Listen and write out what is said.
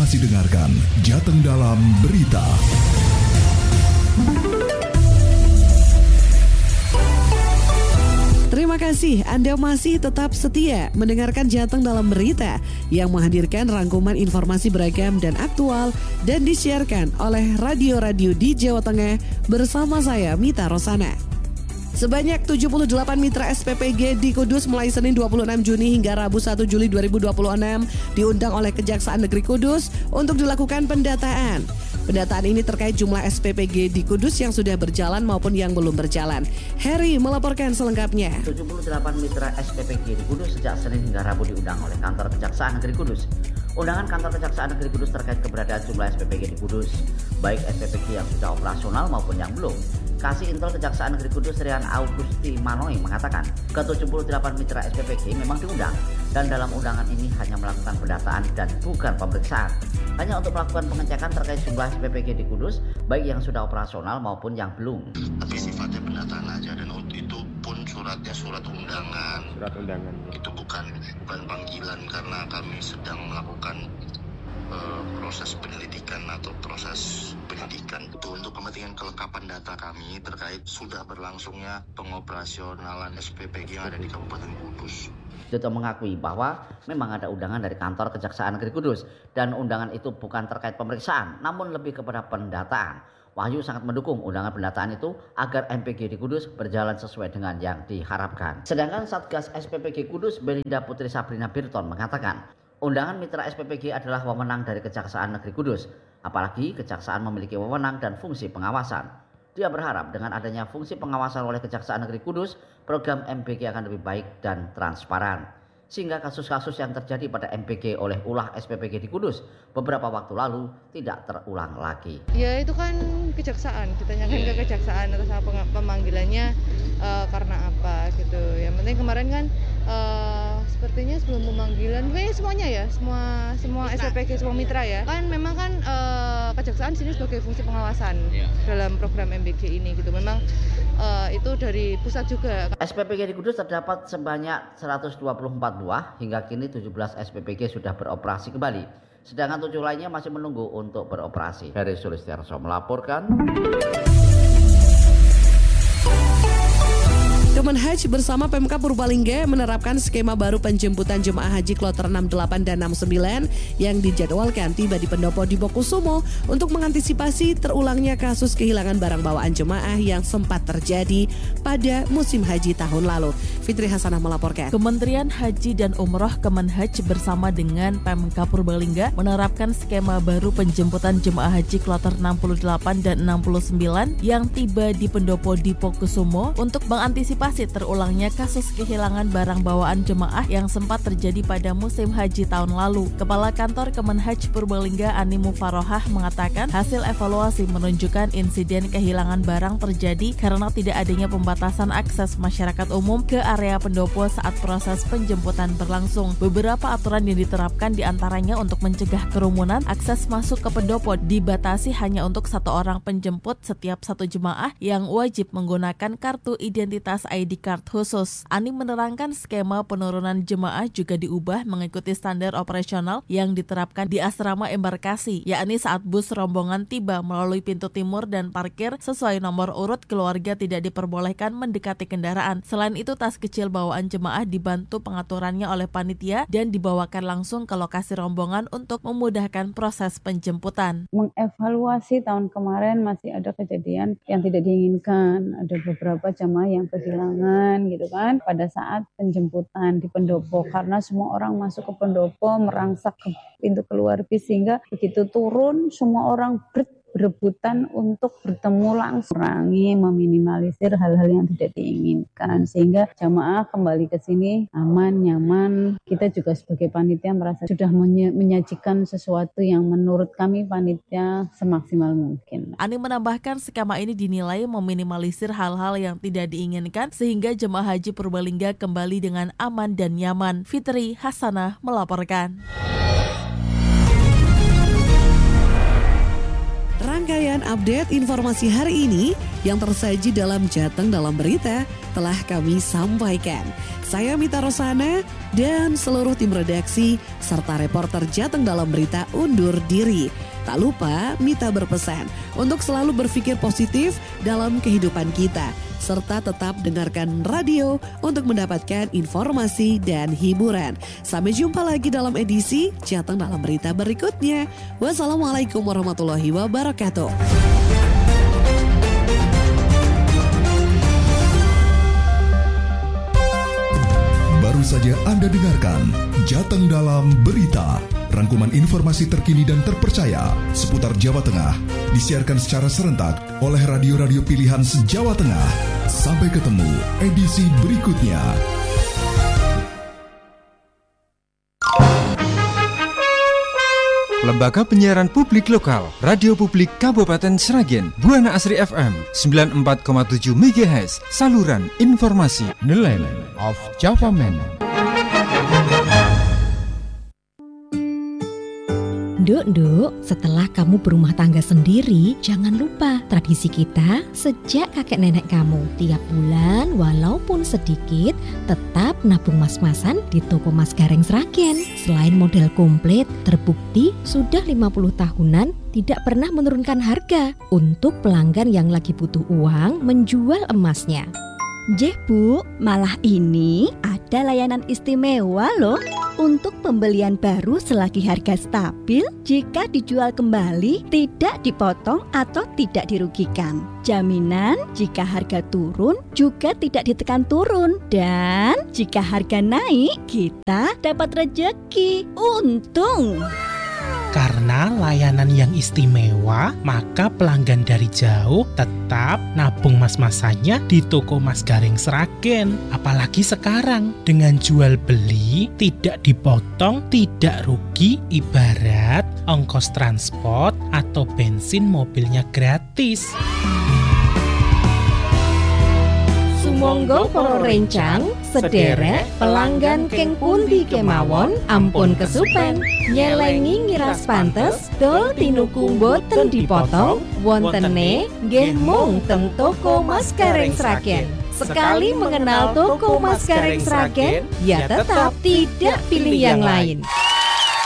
masih dengarkan Jateng Dalam Berita. Terima kasih Anda masih tetap setia mendengarkan Jateng Dalam Berita yang menghadirkan rangkuman informasi beragam dan aktual dan disiarkan oleh radio-radio di Jawa Tengah bersama saya Mita Rosana. Sebanyak 78 mitra SPPG di Kudus mulai Senin 26 Juni hingga Rabu 1 Juli 2026 diundang oleh Kejaksaan Negeri Kudus untuk dilakukan pendataan. Pendataan ini terkait jumlah SPPG di Kudus yang sudah berjalan maupun yang belum berjalan. Heri melaporkan selengkapnya. 78 mitra SPPG di Kudus sejak Senin hingga Rabu diundang oleh Kantor Kejaksaan Negeri Kudus. Undangan Kantor Kejaksaan Negeri Kudus terkait keberadaan jumlah SPPG di Kudus, baik SPPG yang sudah operasional maupun yang belum. Kasih Intel Kejaksaan Negeri Kudus Rian Augusti Manoi mengatakan ke-78 mitra SPPG memang diundang dan dalam undangan ini hanya melakukan pendataan dan bukan pemeriksaan. Hanya untuk melakukan pengecekan terkait jumlah SPPG di Kudus, baik yang sudah operasional maupun yang belum. Tapi sifatnya pendataan aja dan itu pun suratnya surat undangan. Surat undangan. Itu bukan panggilan karena kami sedang melakukan proses penyelidikan atau proses penyidikan itu untuk kepentingan kelengkapan data kami terkait sudah berlangsungnya pengoperasionalan SPPG yang ada di Kabupaten Kudus. Tito mengakui bahwa memang ada undangan dari Kantor Kejaksaan Negeri Kudus dan undangan itu bukan terkait pemeriksaan namun lebih kepada pendataan. Wahyu sangat mendukung undangan pendataan itu agar MPG di Kudus berjalan sesuai dengan yang diharapkan. Sedangkan Satgas SPPG Kudus Belinda Putri Sabrina Birton mengatakan undangan mitra SPPG adalah wewenang dari Kejaksaan Negeri Kudus, apalagi Kejaksaan memiliki wewenang dan fungsi pengawasan. Dia berharap dengan adanya fungsi pengawasan oleh Kejaksaan Negeri Kudus, program MPG akan lebih baik dan transparan. Sehingga kasus-kasus yang terjadi pada MPG oleh ulah SPPG di Kudus beberapa waktu lalu tidak terulang lagi. Ya itu kan kejaksaan, ditanyakan ke kejaksaan atas pemanggilannya karena apa gitu. Yang penting kemarin kan sepertinya sebelum pemanggilan, semuanya ya, semua SPPG, semua mitra ya. Kan memang kan kejaksaan sini sebagai fungsi pengawasan dalam program MPG ini gitu. Memang itu dari pusat juga. SPPG di Kudus terdapat sebanyak 124 buah, hingga kini 17 SPPG sudah beroperasi kembali. Sedangkan 7 lainnya masih menunggu untuk beroperasi. Heri Sulistiarso melaporkan. Kemenhaj bersama Pemkab Purbalingga menerapkan skema baru penjemputan jemaah haji kloter 68 dan 69 yang dijadwalkan tiba di pendopo di Bokusumo untuk mengantisipasi terulangnya kasus kehilangan barang bawaan jemaah yang sempat terjadi pada musim haji tahun lalu. Fitri Hasanah melaporkan. Kementerian Haji dan Umroh Kemenhaj bersama dengan Pemkab Purbalingga menerapkan skema baru penjemputan jemaah haji kloter 68 dan 69 yang tiba di pendopo di Bokusumo untuk mengantisipasi terulangnya kasus kehilangan barang bawaan jemaah yang sempat terjadi pada musim haji tahun lalu. Kepala Kantor Kemenhaj Purbalingga Ani Mufarohah mengatakan hasil evaluasi menunjukkan insiden kehilangan barang terjadi karena tidak adanya pembatasan akses masyarakat umum ke area pendopo saat proses penjemputan berlangsung. Beberapa aturan yang diterapkan diantaranya untuk mencegah kerumunan, akses masuk ke pendopo dibatasi hanya untuk 1 orang penjemput setiap 1 jemaah yang wajib menggunakan kartu identitas ID card khusus. Ani menerangkan skema penurunan jemaah juga diubah mengikuti standar operasional yang diterapkan di asrama embarkasi, yakni saat bus rombongan tiba melalui pintu timur dan parkir sesuai nomor urut keluarga tidak diperbolehkan mendekati kendaraan. Selain itu, tas kecil bawaan jemaah dibantu pengaturannya oleh panitia dan dibawakan langsung ke lokasi rombongan untuk memudahkan proses penjemputan. Mengevaluasi tahun kemarin masih ada kejadian yang tidak diinginkan, ada beberapa jemaah yang kehilangan gitu kan pada saat penjemputan di pendopo karena semua orang masuk ke pendopo merangsak ke pintu keluar bis sehingga begitu turun semua orang berebutan untuk bertemu langsung, meminimalisir hal-hal yang tidak diinginkan sehingga jamaah kembali ke sini aman, nyaman. Kita juga sebagai panitia merasa sudah menyajikan sesuatu yang menurut kami panitia semaksimal mungkin. Ani menambahkan skema ini dinilai meminimalisir hal-hal yang tidak diinginkan sehingga jemaah haji Purbalingga kembali dengan aman dan nyaman. Fitri Hasanah melaporkan. Rangkaian update informasi hari ini yang tersaji dalam Jateng Dalam Berita telah kami sampaikan. Saya Mita Rosana dan seluruh tim redaksi serta reporter Jateng Dalam Berita undur diri. Tak lupa Mita berpesan untuk selalu berpikir positif dalam kehidupan kita, serta tetap dengarkan radio untuk mendapatkan informasi dan hiburan. Sampai jumpa lagi dalam edisi Jateng Dalam Berita berikutnya. Wassalamualaikum warahmatullahi wabarakatuh. Baru saja Anda dengarkan Jateng Dalam Berita. Rangkuman informasi terkini dan terpercaya seputar Jawa Tengah disiarkan secara serentak oleh radio-radio pilihan se-Jawa Tengah. Sampai ketemu edisi berikutnya. Lembaga Penyiaran Publik Lokal Radio Publik Kabupaten Sragen, Buana Asri FM 94,7 MHz, saluran informasi The Land of Java Man. Nduk, setelah kamu berumah tangga sendiri, jangan lupa tradisi kita sejak kakek nenek kamu. Tiap bulan, walaupun sedikit, tetap nabung mas-masan di toko Mas Gareng Sragen. Selain model komplit, terbukti sudah 50 tahunan tidak pernah menurunkan harga untuk pelanggan yang lagi butuh uang menjual emasnya. Jeh Bu, malah ini ada layanan istimewa loh. Untuk pembelian baru selagi harga stabil, jika dijual kembali tidak dipotong atau tidak dirugikan. Jaminan jika harga turun juga tidak ditekan turun. Dan jika harga naik, kita dapat rejeki. Untung! Karena layanan yang istimewa, maka pelanggan dari jauh tetap nabung mas-masannya di toko Mas Gareng Sragen. Apalagi sekarang, dengan jual beli tidak dipotong, tidak rugi, ibarat ongkos transport atau bensin mobilnya gratis. Sumangga para rencang, sederek pelanggan keng pundi kemawon, ampun kesupen. Nyelengi ngiras pantes, dol tinuku mboten dipotong, wontene nggih mung teng toko Mas Gareng Sragen. Sekali mengenal toko Mas Gareng Sragen, ya tetap tidak pilih yang lain.